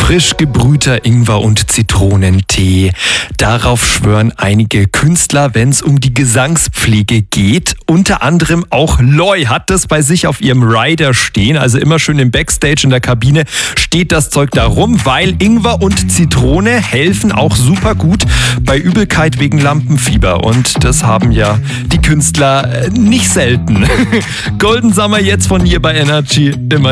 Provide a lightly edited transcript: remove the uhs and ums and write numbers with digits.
Frisch gebrühter Ingwer- und Zitronentee. Darauf schwören einige Künstler, wenn es um die Gesangspflege geht. Unter anderem auch Loi hat das bei sich auf ihrem Rider stehen. Also immer schön im Backstage in der Kabine steht das Zeug da rum, weil Ingwer und Zitrone helfen auch super gut bei Übelkeit wegen Lampenfieber. Und das haben ja die Künstler nicht selten. Golden Summer jetzt von hier bei Energy. Immer